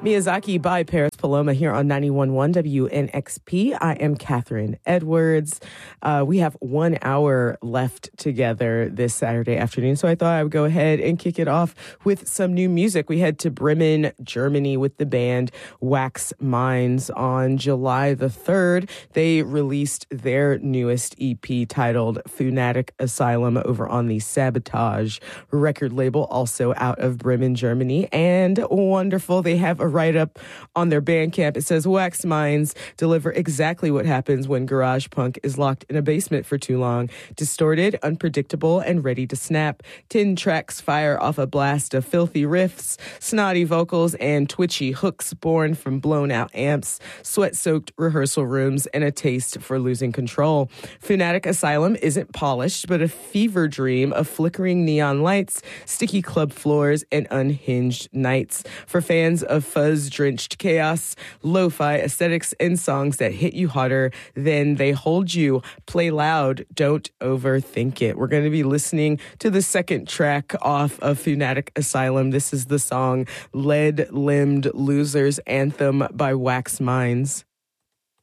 Miyazaki by Paris Paloma here on 91.1 WNXP. I am Catherine Edwards. We have 1 hour left together this Saturday afternoon, so I thought I would go ahead and kick it off with some new music. We head to Bremen, Germany with the band Wax Minds on July the 3rd. They released their newest EP titled Funatic Asylum over on the Sabotage record label, also out of Bremen, Germany. And wonderful, they have a write-up on their Bandcamp. It says, Wax Minds deliver exactly what happens when garage punk is locked in a basement for too long. Distorted, unpredictable, and ready to snap. 10 tracks fire off a blast of filthy riffs, snotty vocals, and twitchy hooks born from blown-out amps, sweat-soaked rehearsal rooms, and a taste for losing control. Funatic Asylum isn't polished, but a fever dream of flickering neon lights, sticky club floors, and unhinged nights. For fans of fuzz-drenched chaos, lo-fi aesthetics, and songs that hit you hotter than they hold you. Play loud, don't overthink it. We're going to be listening to the second track off of Funatic Asylum. This is the song Lead Limbed Losers Anthem by Wax Minds.